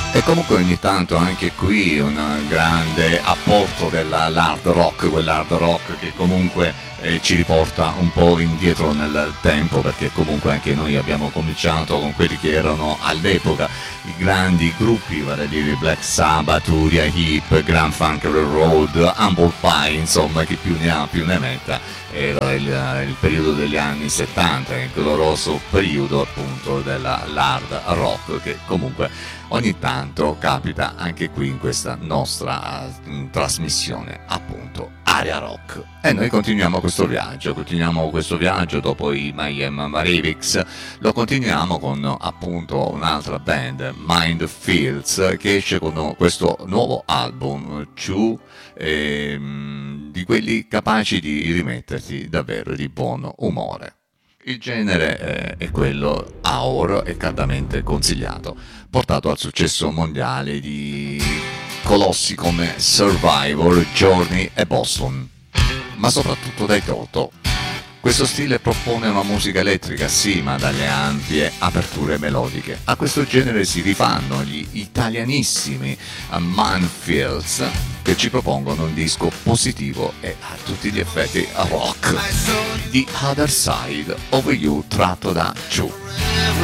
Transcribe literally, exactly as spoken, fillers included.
E comunque ogni tanto anche qui un grande apporto dell'hard rock, quell'hard rock che comunque eh, ci riporta un po' indietro nel tempo, perché comunque anche noi abbiamo cominciato con quelli che erano all'epoca i grandi gruppi, vale a dire Black Sabbath, Uriah Heep, Grand Funk Railroad, Humble Pie, insomma chi più ne ha più ne metta. Era il, il periodo degli anni settanta, il glorioso periodo appunto dell'hard rock, che comunque ogni tanto capita anche qui in questa nostra uh, trasmissione, appunto Area Rock. E noi continuiamo questo viaggio, continuiamo questo viaggio dopo i Mayhem Mavericks, lo continuiamo con appunto un'altra band, Mind Fields, che esce con questo nuovo album, Two, ehm, di quelli capaci di rimetterti davvero di buon umore. Il genere eh, è quello Hour e caldamente consigliato, portato al successo mondiale di colossi come Survivor, Journey e Boston, ma soprattutto dai Toto. Questo stile propone una musica elettrica, sì, ma dalle ampie aperture melodiche. A questo genere si rifanno gli italianissimi Manfields, che ci propongono un disco positivo e a tutti gli effetti rock. The Other Side of You, tratto da Two.